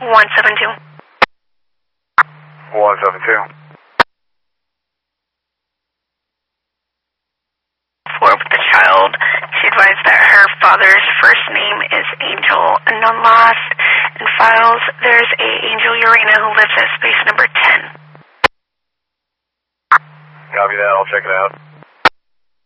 172. 172. 4 with the child. She advised that her father's first name is Angel Nunlas. In files, there's a Angel Urena who lives at space number 10. Copy that, I'll check it out.